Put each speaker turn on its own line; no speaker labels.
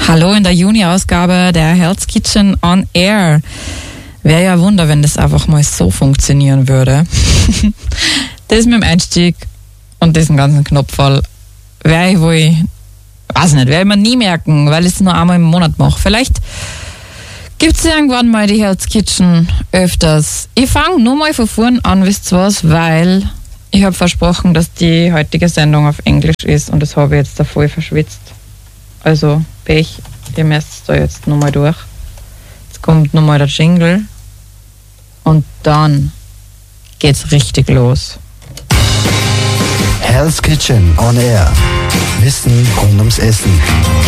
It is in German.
Hallo in der Juni-Ausgabe der Hell's Kitchen on Air. Wäre ja Wunder, wenn das einfach mal so funktionieren würde. Das mit dem Einstieg und diesen ganzen Knopfball werde ich wohl, weiß nicht, werde ich mir nie merken, weil ich es nur einmal im Monat mache. Vielleicht gibt es irgendwann mal die Hell's Kitchen öfters. Ich fange nur mal von vorn an, wisst ihr was, weil ich habe versprochen, dass die heutige Sendung auf Englisch ist und das habe ich jetzt da voll verschwitzt. Also Pech, ihr müsst da jetzt nochmal durch. Jetzt kommt nochmal der Jingle und dann geht's richtig los.
Hell's Kitchen on Air. Wissen rund ums Essen.